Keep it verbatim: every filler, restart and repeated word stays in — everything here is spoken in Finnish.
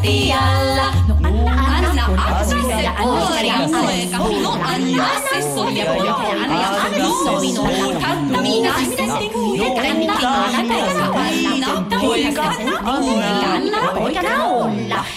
lattialla. No anna, anna, anna se koira poika. No anna se soija poika. Anna minulle. Anna minä. Anna poika. Anna poika. Anna poika.